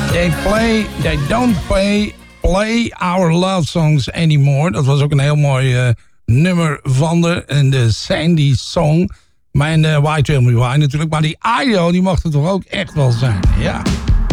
They don't play our love songs anymore. Dat was ook een heel mooi nummer van de Sandy Song. Maar in de Why Tell Me Why natuurlijk. Maar die Ayo, die mag er toch ook echt wel zijn. Ja.